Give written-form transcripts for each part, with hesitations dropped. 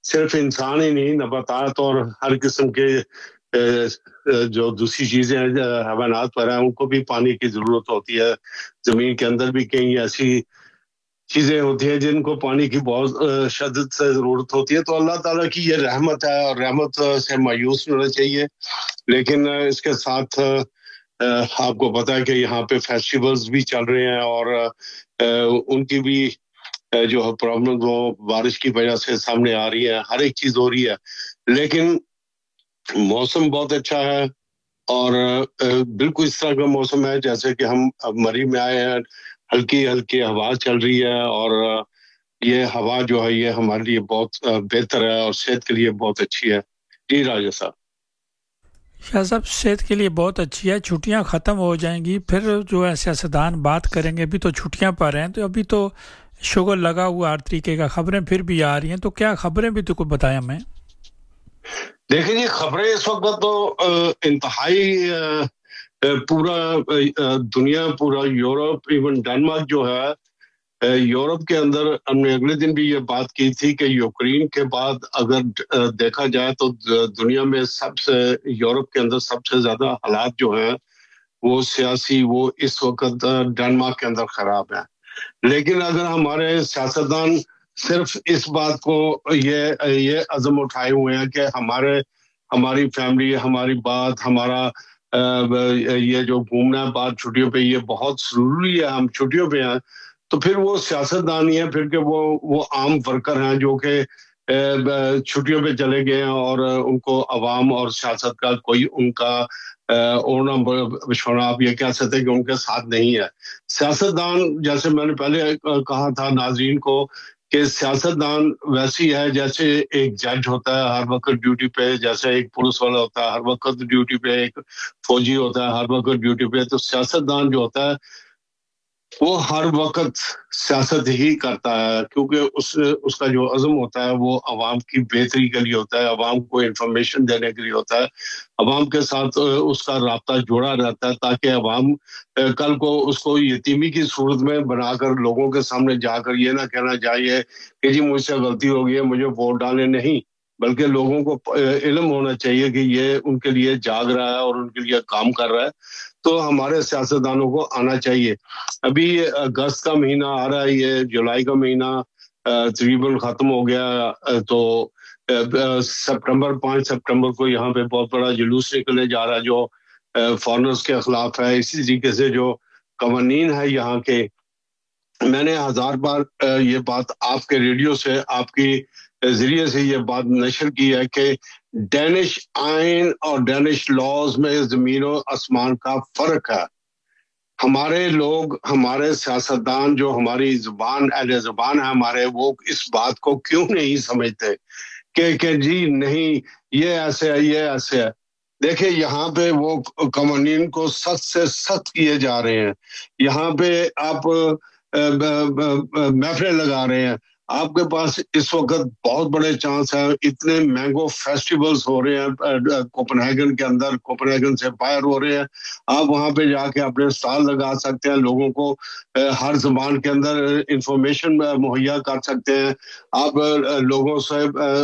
صرف انسان ہی نہیں، نباتات اور ہر قسم کے جو دوسری چیزیں حیوانات پر ہیں ان کو بھی پانی کی ضرورت ہوتی ہے. زمین کے اندر بھی کئی ایسی چیزیں ہوتی ہیں جن کو پانی کی بہت شدت سے ضرورت ہوتی ہے. تو اللہ تعالیٰ کی یہ رحمت ہے اور رحمت سے مایوس ہونا چاہیے. لیکن اس کے ساتھ آپ کو پتا ہے کہ یہاں پہ فیسٹیولز بھی چل رہے ہیں اور ان کی بھی جو پرابلم وہ بارش کی وجہ سے سامنے آ رہی ہے. ہر ایک چیز ہو رہی ہے لیکن موسم بہت اچھا ہے اور بالکل اس طرح کا موسم ہے جیسے کہ ہم اب مری میں آئے ہیں. ہلکی ہلکی ہوا چل رہی ہے اور یہ ہوا جو ہے یہ ہمارے لیے بہت بہتر ہے اور صحت کے لیے بہت اچھی ہے. جی راجہ صاحب. شاہ صاحب صحت کے لیے بہت اچھی ہے. چھٹیاں ختم ہو جائیں گی پھر جو ہے سیاستدان بات کریں گے. ابھی تو چھٹیاں پر ہیں تو ابھی تو شوگر لگا ہوا ہر طریقے کا. خبریں پھر بھی آ رہی ہیں تو کیا خبریں بھی تو کو بتایا میں. دیکھیں جی خبریں اس وقت تو انتہائی پورا دنیا پورا یورپ ایون ڈنمارک جو ہے یورپ کے اندر ہم نے اگلے دن بھی یہ بات کی تھی کہ یوکرین کے بعد اگر دیکھا جائے تو دنیا میں سب سے یورپ کے اندر سب سے زیادہ حالات جو ہیں وہ سیاسی وہ اس وقت ڈنمارک کے اندر خراب ہیں. لیکن اگر ہمارے سیاستدان صرف اس بات کو یہ عزم اٹھائے ہوئے ہیں کہ ہماری فیملی ہماری بات ہمارا یہ جو گھومنا ہے بات چھٹیوں پہ یہ بہت ضروری ہے ہم چھٹیوں پہ ہیں تو پھر وہ سیاستدان ہی ہیں پھر کہ وہ عام ورکر ہیں جو کہ چھٹیوں پہ چلے گئے ہیں اور ان کو عوام اور سیاست کا کوئی ان کا اوڑنا بچھونا آپ یہ کہہ سکتے کہ ان کے ساتھ نہیں ہے. سیاستدان جیسے میں نے پہلے کہا تھا ناظرین کو کہ سیاستدان ویسی ہے جیسے ایک جج ہوتا ہے ہر وقت ڈیوٹی پہ, جیسے ایک پولیس والا ہوتا ہے ہر وقت ڈیوٹی پہ, ایک فوجی ہوتا ہے ہر وقت ڈیوٹی پہ. تو سیاستدان جو ہوتا ہے وہ ہر وقت سیاست ہی کرتا ہے کیونکہ اس کا جو عزم ہوتا ہے وہ عوام کی بہتری کے لیے ہوتا ہے, عوام کو انفارمیشن دینے کے لیے ہوتا ہے, عوام کے ساتھ اس کا رابطہ جڑا رہتا ہے تاکہ عوام کل کو اس کو یتیمی کی صورت میں بنا کر لوگوں کے سامنے جا کر یہ نہ کہنا چاہیے کہ جی مجھ سے غلطی ہو گئی ہے مجھے ووٹ ڈالے نہیں, بلکہ لوگوں کو علم ہونا چاہیے کہ یہ ان کے لیے جاگ رہا ہے اور ان کے لیے کام کر رہا ہے. تو ہمارے سیاستدانوں کو آنا چاہیے. ابھی اگست کا مہینہ آ رہا ہے, یہ جولائی کا مہینہ تقریباً ختم ہو گیا تو سپٹمبر 5 سپٹمبر کو یہاں پہ بہت بڑا جلوس نکلنے جا رہا ہے جو فارنرز کے خلاف ہے. اسی طریقے سے جو قوانین ہے یہاں کے, میں نے 1000 بار یہ بات آپ کے ریڈیو سے آپ کی ذریعے سے یہ بات نشر کی ہے کہ ڈینش آئین اور ڈینش لاز میں زمین و آسمان کا فرق ہے. ہمارے لوگ ہمارے سیاستدان جو ہماری زبان اہل زبان ہے ہمارے, وہ اس بات کو کیوں نہیں سمجھتے کہ جی نہیں یہ ایسے ہے یہ ایسے ہے. دیکھیں یہاں پہ وہ قوانین کو سخت سے سخت کیے جا رہے ہیں. یہاں پہ آپ محفلیں لگا رہے ہیں, آپ کے پاس اس وقت بہت بڑے چانس ہیں. اتنے مینگو فیسٹیولز ہو رہے ہیں کوپن ہیگن کے اندر, کوپن ہیگن سے باہر ہو رہے ہیں. آپ وہاں پہ جا کے اپنے اسٹال لگا سکتے ہیں, لوگوں کو ہر زبان کے اندر انفارمیشن مہیا کر سکتے ہیں. آپ لوگوں سے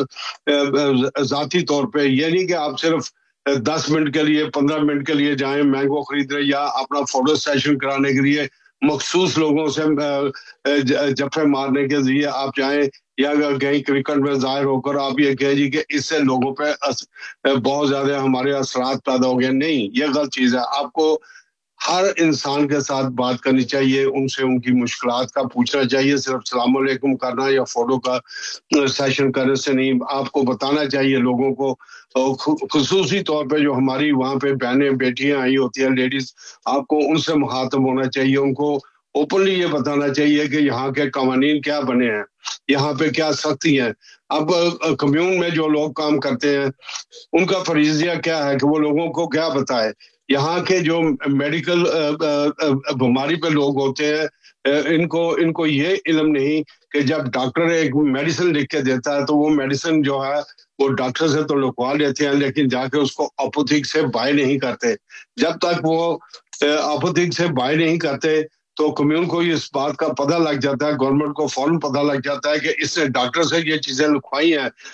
ذاتی طور پہ یہ نہیں کہ آپ صرف 10 منٹ کے لیے 15 منٹ کے لیے جائیں مینگو خرید رہے یا اپنا فوٹو سیشن کرانے کے لیے مخصوص لوگوں سے جفے مارنے کے ذریعے آپ جائیں یا کہیں کرکٹ میں ظاہر ہو کر آپ یہ کہیں جی کہ اس سے لوگوں پہ بہت زیادہ ہمارے اثرات پیدا ہو گئے. نہیں, یہ غلط چیز ہے. آپ کو ہر انسان کے ساتھ بات کرنی چاہیے, ان سے ان کی مشکلات کا پوچھنا چاہیے. صرف السلام علیکم کرنا یا فوٹو کا سیشن کرنے سے نہیں, آپ کو بتانا چاہیے لوگوں کو, خصوصی طور پہ جو ہماری وہاں پہ بہنیں بیٹیاں آئی ہوتی ہیں لیڈیز, آپ کو ان سے مخاطب ہونا چاہیے. ان کو اوپنلی یہ بتانا چاہیے کہ یہاں کے قوانین کیا بنے ہیں, یہاں پہ کیا سختی ہیں. اب کمیون میں جو لوگ کام کرتے ہیں ان کا فریضہ کیا ہے کہ وہ لوگوں کو کیا بتائے. یہاں کے جو میڈیکل بیماری پہ لوگ ہوتے ہیں ان کو یہ علم نہیں کہ جب ڈاکٹر ایک میڈیسن لکھ کے دیتا ہے تو وہ میڈیسن جو ہے وہ ڈاکٹر سے تو لکھوا لیتے ہیں لیکن جا کے اس کو اپوتھک سے بائی نہیں کرتے. جب تک وہ اپوتھک سے بائی نہیں کرتے تو کمیون کو اس بات کا پتہ لگ جاتا ہے, گورنمنٹ کو فوراً پتہ لگ جاتا ہے کہ اس نے ڈاکٹر سے یہ چیزیں لکھوائی ہیں